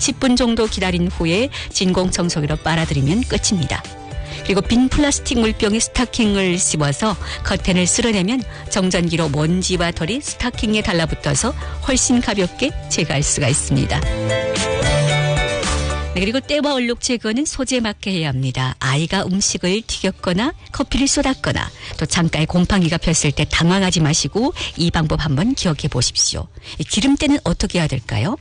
10분 정도 기다린 후에 진공청소기로 빨아들이면 끝입니다. 그리고 빈 플라스틱 물병에 스타킹을 씹어서 커튼을 쓸어내면 정전기로 먼지와 털이 스타킹에 달라붙어서 훨씬 가볍게 제거할 수가 있습니다. 그리고 때와 얼룩 제거는 소재에 맞게 해야 합니다. 아이가 음식을 튀겼거나 커피를 쏟았거나 또 창가에 곰팡이가 폈을 때 당황하지 마시고 이 방법 한번 기억해 보십시오. 기름때는 어떻게 해야 될까요?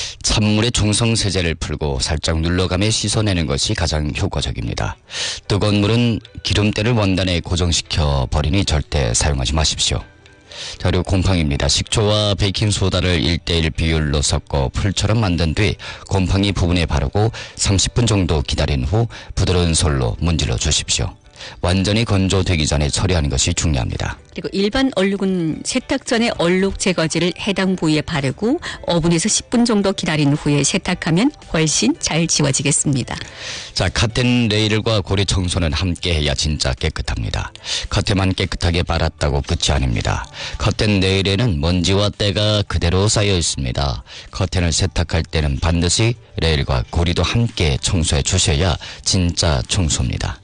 찬물에 중성세제를 풀고 살짝 눌러가며 씻어내는 것이 가장 효과적입니다. 뜨거운 물은 기름때를 원단에 고정시켜 버리니 절대 사용하지 마십시오. 자, 그리고 곰팡이입니다. 식초와 베이킹소다를 1:1 비율로 섞어 풀처럼 만든 뒤 곰팡이 부분에 바르고 30분 정도 기다린 후 부드러운 솔로 문질러 주십시오. 완전히 건조되기 전에 처리하는 것이 중요합니다. 그리고 일반 얼룩은 세탁 전에 얼룩 제거제를 해당 부위에 바르고 오븐에서 10분 정도 기다린 후에 세탁하면 훨씬 잘 지워지겠습니다. 자, 커튼 레일과 고리 청소는 함께 해야 진짜 깨끗합니다. 겉에만 깨끗하게 빨았다고 끝이 아닙니다. 커튼 레일에는 먼지와 때가 그대로 쌓여 있습니다. 커튼을 세탁할 때는 반드시 레일과 고리도 함께 청소해 주셔야 진짜 청소입니다.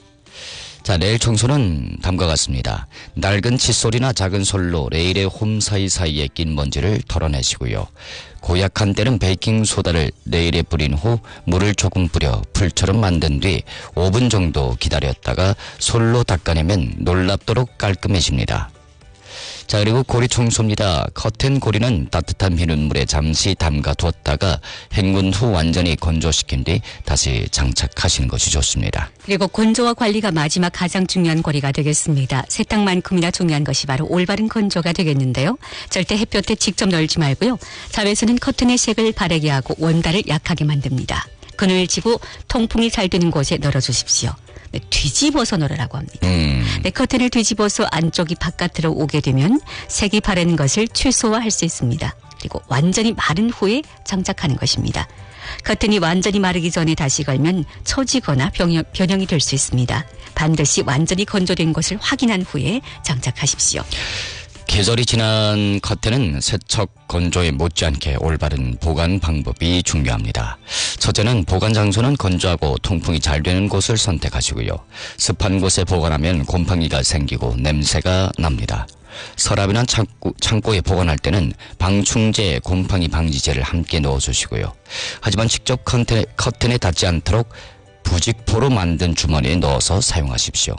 자, 레일 청소는 다음과 같습니다. 낡은 칫솔이나 작은 솔로 레일의 홈 사이사이에 낀 먼지를 털어내시고요. 고약한 때는 베이킹소다를 레일에 뿌린 후 물을 조금 뿌려 풀처럼 만든 뒤 5분 정도 기다렸다가 솔로 닦아내면 놀랍도록 깔끔해집니다. 자, 그리고 고리 청소입니다. 커튼 고리는 따뜻한 비눗물에 잠시 담가 두었다가 헹군 후 완전히 건조시킨 뒤 다시 장착하시는 것이 좋습니다. 그리고 건조와 관리가 마지막 가장 중요한 고리가 되겠습니다. 세탁만큼이나 중요한 것이 바로 올바른 건조가 되겠는데요. 절대 햇볕에 직접 널지 말고요. 자외선은 커튼의 색을 바래게 하고 원단을 약하게 만듭니다. 그늘지고 통풍이 잘 되는 곳에 널어주십시오. 네, 뒤집어서 널으라고 합니다. 네, 커튼을 뒤집어서 안쪽이 바깥으로 오게 되면 색이 바래는 것을 최소화할 수 있습니다. 그리고 완전히 마른 후에 장착하는 것입니다. 커튼이 완전히 마르기 전에 다시 걸면 처지거나 변형이 될 수 있습니다. 반드시 완전히 건조된 것을 확인한 후에 장착하십시오. 계절이 지난 커튼은 세척 건조에 못지않게 올바른 보관 방법이 중요합니다. 첫째는 보관 장소는 건조하고 통풍이 잘 되는 곳을 선택하시고요. 습한 곳에 보관하면 곰팡이가 생기고 냄새가 납니다. 서랍이나 창고에 보관할 때는 방충제, 곰팡이 방지제를 함께 넣어주시고요. 하지만 직접 커튼에 닿지 않도록 부직포로 만든 주머니에 넣어서 사용하십시오.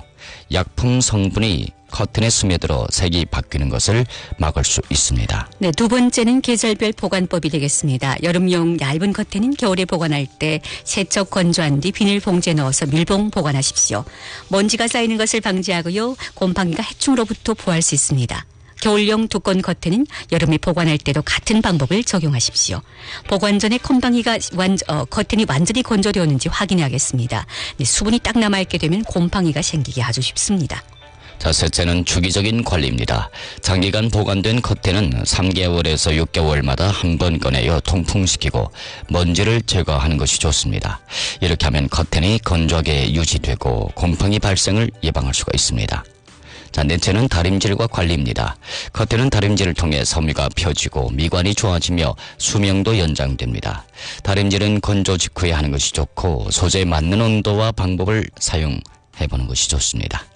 약품 성분이 커튼에 스며들어 색이 바뀌는 것을 막을 수 있습니다. 네, 두 번째는 계절별 보관법이 되겠습니다. 여름용 얇은 커튼은 겨울에 보관할 때 세척 건조한 뒤 비닐봉지에 넣어서 밀봉 보관하십시오. 먼지가 쌓이는 것을 방지하고요. 곰팡이가 해충으로부터 보호할 수 있습니다. 겨울용 두꺼운 커튼은 여름에 보관할 때도 같은 방법을 적용하십시오. 보관 전에 커튼이 완전히 건조되었는지 확인해야겠습니다. 네, 수분이 딱 남아있게 되면 곰팡이가 생기기 아주 쉽습니다. 자, 셋째는 주기적인 관리입니다. 장기간 보관된 커튼은 3개월에서 6개월마다 한 번 꺼내어 통풍시키고 먼지를 제거하는 것이 좋습니다. 이렇게 하면 커튼이 건조하게 유지되고 곰팡이 발생을 예방할 수가 있습니다. 자, 넷째는 다림질과 관리입니다. 커튼은 다림질을 통해 섬유가 펴지고 미관이 좋아지며 수명도 연장됩니다. 다림질은 건조 직후에 하는 것이 좋고 소재에 맞는 온도와 방법을 사용해보는 것이 좋습니다.